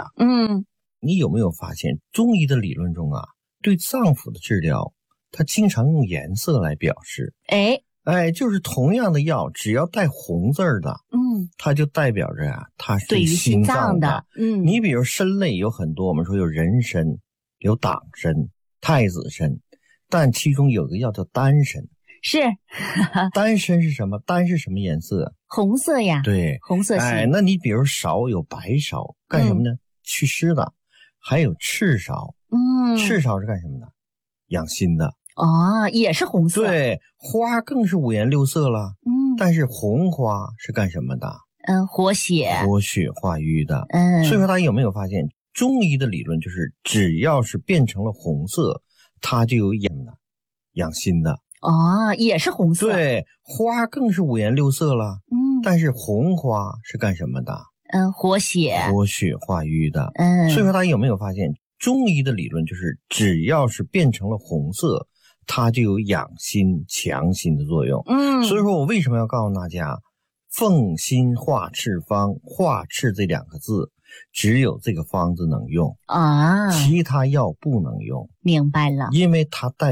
呀。 嗯， 你有没有发现中医的理论中啊，对脏腑的治疗，它经常用颜色来表示。就是同样的药，只要带红字的，它就代表着啊，它是对心脏的。你比如参类有很多，我们说有人参、有党参、太子参，但其中有个药叫丹参。 是丹参是什么？丹是什么颜色？ 红色呀。 对， 红色系。 那你比如芍有白芍，干什么呢？祛湿的。还有赤芍，赤芍是干什么的？养心的。 也是红色。 对，花更是五颜六色了。但是红花是干什么的？ 活血化瘀的。所以说大家有没有发现，中医的理论就是只要是变成了红色，它就有养心的。 也是红色。 对，花更是五颜六色了。但是红花是干什么的？ 活血化瘀的。所以说大家有没有发现，中医的理论就是只要是变成了红色，它就有养心强心的作用。所以说我为什么要告诉大家，奉心化赤方，化赤这两个字只有这个方子能用，其他药不能用。 明白了。 因为它带